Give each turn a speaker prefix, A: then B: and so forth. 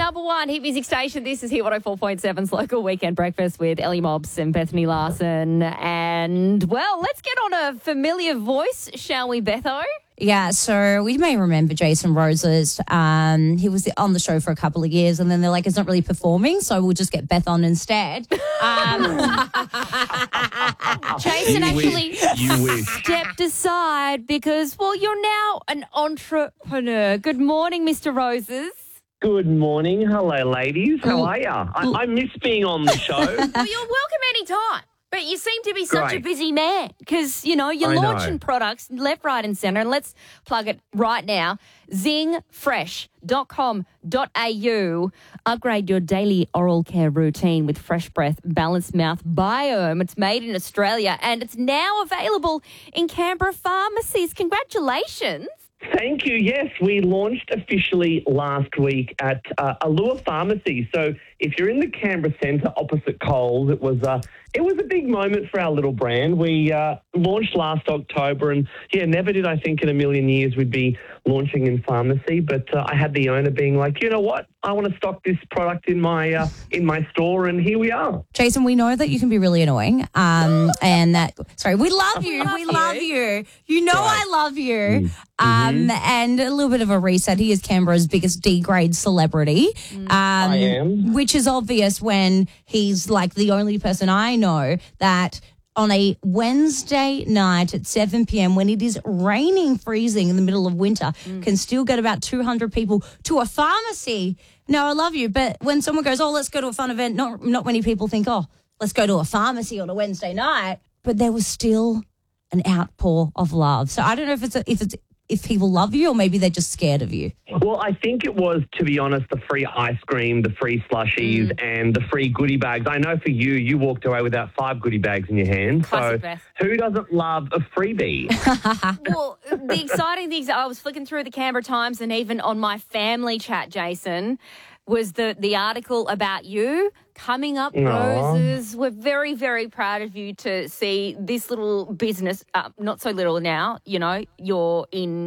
A: number one hit music station. This is Hit 104.7's local weekend breakfast with Ellie Mobbs and Bethany Larson. And, well, let's get on a familiar voice, shall we, Betho?
B: Yeah, so we may remember Jason Roses. He was on the show for a couple of years, and then they're like, it's not really performing, so we'll just get Beth on instead.
A: Jason actually stepped aside because, well, you're now an entrepreneur. Good morning, Mr. Roses.
C: Good morning. Hello, ladies. How are you? I miss being on the show.
A: Well, you're welcome anytime. But you seem to be such a busy man because, you know, you're launching products left, right and centre. And let's plug it right now. Zingfresh.com.au. Upgrade your daily oral care routine with Fresh Breath Balanced Mouth Biome. It's made in Australia and it's now available in Canberra pharmacies. Congratulations.
C: Thank you. Yes, we launched officially last week at Allure Pharmacy. So if you're in the Canberra Centre opposite Coles, it was a big moment for our little brand. We launched last October and, never did I think in a million years we'd be launching in pharmacy. But I had the owner being like, you know what? I want to stock this product in my store, and here we are.
B: Jason, we know that you can be really annoying, and that. Sorry, we love you. We love you. You know I love you. And a little bit of a reset. He is Canberra's biggest D-grade celebrity.
C: I am,
B: which is obvious when he's like the only person I know that on a Wednesday night at 7 p.m. when it is raining, freezing in the middle of winter, can still get about 200 people to a pharmacy. No, I love you. But when someone goes, let's go to a fun event, not many people think, let's go to a pharmacy on a Wednesday night. But there was still an outpour of love. So I don't know if people love you or maybe they're just scared of you.
C: Well, I think it was, to be honest, the free ice cream, the free slushies, and the free goodie bags. I know for you walked away with 5 goodie bags in your hand.
A: Classic
C: so
A: Beth.
C: Who doesn't love a freebie?
A: Well, the exciting things, I was flicking through the Canberra Times and even on my family chat, Jason, was the article about you coming up, Roses. We're very, very proud of you to see this little business, not so little now, you're in